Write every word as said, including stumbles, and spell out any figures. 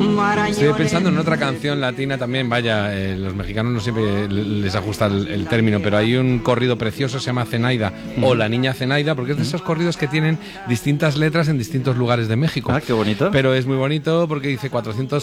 Estoy pensando en otra canción latina también, vaya, eh, los mexicanos no siempre les ajusta el, el término, pero hay un corrido precioso, se llama Zenaida, mm. o La Niña Zenaida, porque es de esos corridos que tienen distintas letras en distintos lugares de México. Ah, qué bonito. Pero es muy bonito porque dice cuatrocientos